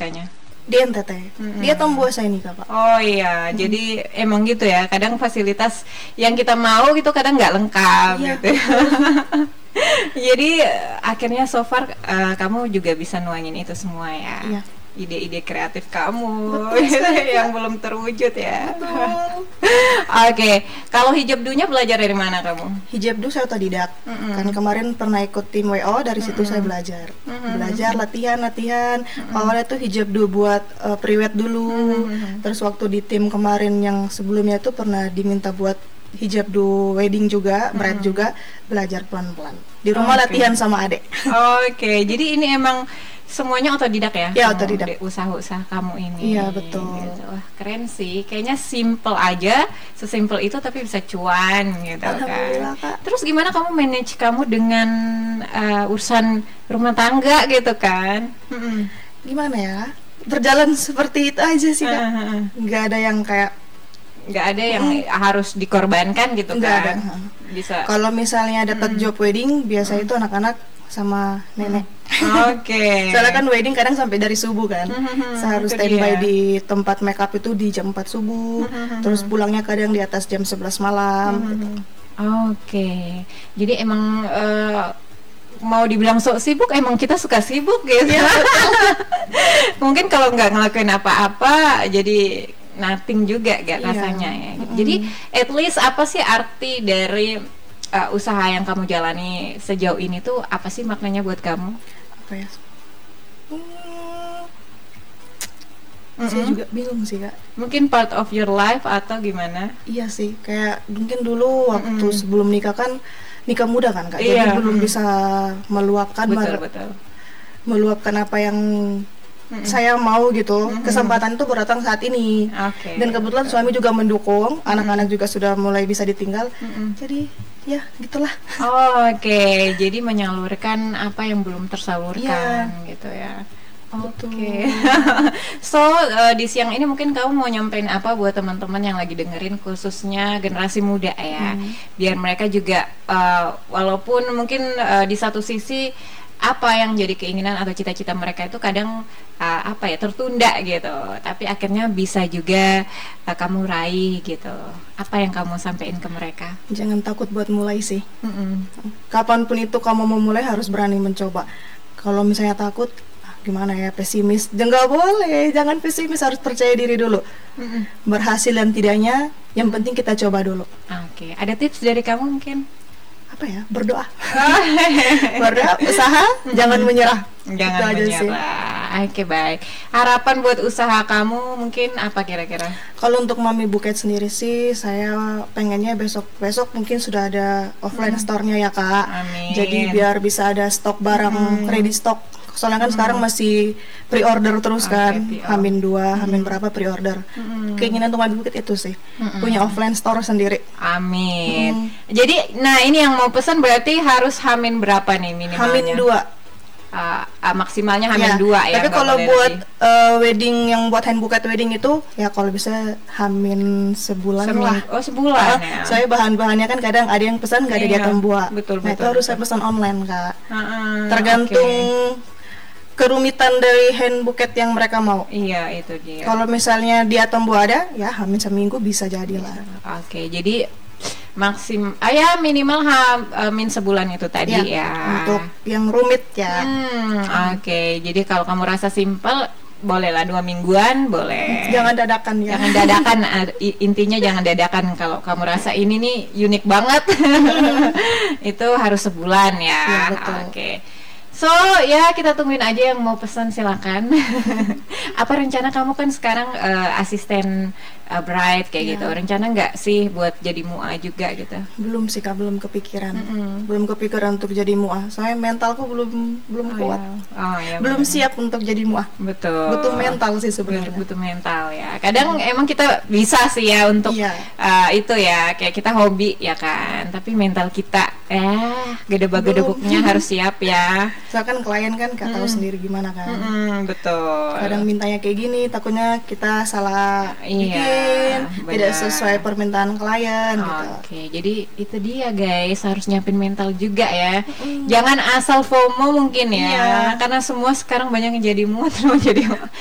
nikahnya? Di NTT. Dia tomboy, saya nikah, Pak. Oh iya, jadi emang gitu ya. Kadang fasilitas yang kita mau gitu kadang nggak lengkap gitu. Jadi akhirnya so far kamu juga bisa nuangin itu semua ya. Iya. Ide-ide kreatif kamu Betul, yang belum terwujud ya. Betul. Oke, kalau hijab dunya belajar dari mana kamu? Hijab dulu saya otodidak. Kan kemarin pernah ikut tim WO, dari situ saya belajar. Belajar latihan. Awalnya tuh hijab dulu buat priwet dulu. Terus waktu di tim kemarin yang sebelumnya tuh pernah diminta buat hijab do wedding juga, bride juga, belajar pelan-pelan. Di rumah latihan sama adek. Oke, jadi ini emang semuanya otodidak ya? Ya, otodidak. Usaha-usaha kamu ini. Iya, betul. Gitu. Wah, keren sih. Kayaknya simple aja, sesimpel itu tapi bisa cuan gitu Alhamdulillah, kan. Kak. Terus gimana kamu manage kamu dengan urusan rumah tangga gitu kan? Gimana ya? Berjalan seperti itu aja sih, Kak. Nggak ada yang kayak nggak ada yang harus dikorbankan gitu nggak kan? ada. Bisa. Kalau misalnya dapat job wedding, biasa itu anak-anak sama nenek. Oke. Soalnya kan wedding kadang sampai dari subuh kan. Saya harus itu standby dia. di tempat makeup itu di jam 4 subuh. Terus pulangnya kadang di atas jam 11 malam gitu. Oke. Jadi emang mau dibilang sok sibuk, emang kita suka sibuk gitu. Mungkin kalau nggak ngelakuin apa-apa jadi nothing juga gak rasanya ya. Jadi at least apa sih arti dari usaha yang kamu jalani sejauh ini tuh apa sih maknanya buat kamu? Apa ya? Saya juga bingung sih, Kak. Mungkin part of your life atau gimana? Iya sih, kayak mungkin dulu waktu sebelum nikah kan nikah muda kan, Kak. Iya. Jadi belum bisa meluapkan Betul. meluapkan apa yang saya mau gitu. Kesempatan itu datang saat ini. Oke. Dan kebetulan suami juga mendukung, anak-anak juga sudah mulai bisa ditinggal. Jadi ya gitulah. Oke, jadi menyalurkan apa yang belum tersalurkan gitu ya. Oke. So di siang ini mungkin kamu mau nyampein apa buat teman-teman yang lagi dengerin, khususnya generasi muda ya, biar mereka juga walaupun mungkin di satu sisi apa yang jadi keinginan atau cita-cita mereka itu kadang tertunda gitu, tapi akhirnya bisa juga kamu raih gitu. Apa yang kamu sampaikan ke mereka? Jangan takut buat mulai sih. Kapanpun itu kamu mau mulai harus berani mencoba. Kalau misalnya takut, gimana ya, pesimis, nggak boleh. Jangan pesimis, harus percaya diri dulu. Berhasil dan tidaknya, yang penting kita coba dulu. Oke, ada tips dari kamu mungkin? Apa ya, berdoa. Berdoa, usaha, jangan menyerah. Jangan menyerah. Oke, baik. Harapan buat usaha kamu mungkin apa kira-kira? Kalau untuk Mami Buket sendiri sih, saya pengennya besok mungkin sudah ada offline store-nya ya, Kak. Amin. Jadi biar bisa ada stok barang ready stock. Soalnya kan sekarang masih pre-order terus kan, Hamin 2, Hamin berapa pre-order. Keinginan untuk Mami Buket itu sih, punya offline store sendiri. Amin. Jadi, nah ini yang mau pesan berarti harus Hamin berapa nih minimalnya? Hamin 2. Maksimalnya Hamin 2 ya. Tapi kalau buat wedding yang buat hand buket wedding itu ya kalau bisa Hamin sebulan lah. Oh, sebulan ya. Saya bahan-bahannya kan kadang ada yang pesan nggak ada dia buat. Betul. Itu harus saya pesan online, Kak. Tergantung kerumitan dari hand buket yang mereka mau. Iya, itu dia. Kalau misalnya dia tombo ada, ya Hamin seminggu bisa jadilah. Oke, jadi minimal Hamin sebulan itu tadi ya. Untuk yang rumit ya. Oke, jadi kalau kamu rasa simpel, bolehlah 2 mingguan, boleh. Jangan dadakan ya. Jangan dadakan, intinya jangan dadakan. Kalau kamu rasa ini nih unik banget, itu harus sebulan ya. Iya, betul. Oke. So ya kita tungguin aja yang mau pesan, silakan. Apa rencana kamu kan sekarang asisten bride kayak gitu. Rencana nggak sih buat jadi MUA juga gitu? Belum sih, Kak, belum kepikiran. Belum kepikiran untuk jadi MUA. Soalnya mentalku belum kuat. Belum siap untuk jadi MUA. Betul. Butuh mental sih sebenarnya. Butuh mental ya. Kadang emang kita bisa sih ya untuk itu ya, kayak kita hobi ya kan. Tapi mental kita gede-gedebuknya harus siap ya. Soalnya kan klien kan nggak tahu sendiri gimana kan. Betul. Kadang mintanya kayak gini, takutnya kita salah bikin, tidak sesuai permintaan klien gitu. Oke, jadi itu dia guys, harus nyiapin mental juga ya. Jangan asal FOMO mungkin ya, karena semua sekarang banyak yang jadi muat mau jadi